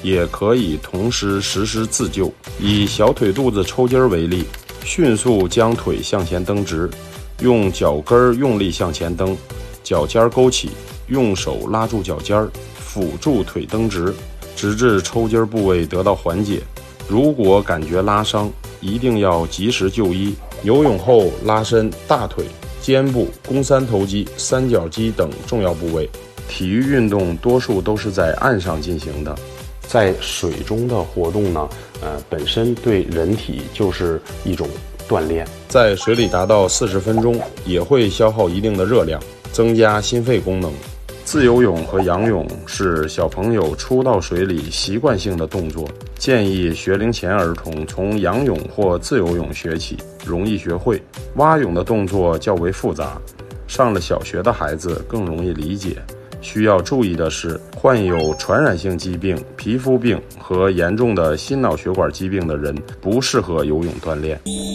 也可以同时实施自救。以小腿肚子抽筋为例，迅速将腿向前蹬直，用脚跟用力向前蹬，脚尖勾起，用手拉住脚尖，辅助腿蹬直，直至抽筋部位得到缓解。如果感觉拉伤，一定要及时就医。游泳后拉伸大腿、肩部、肱三头肌、三角肌等重要部位。体育运动多数都是在岸上进行的，在水中的活动呢，本身对人体就是一种锻炼。在水里达到40分钟，也会消耗一定的热量，增加心肺功能。自由泳和仰泳是小朋友初到水里习惯性的动作，建议学龄前儿童从仰泳或自由泳学起，容易学会。蛙泳的动作较为复杂，上了小学的孩子更容易理解。需要注意的是，患有传染性疾病、皮肤病和严重的心脑血管疾病的人不适合游泳锻炼。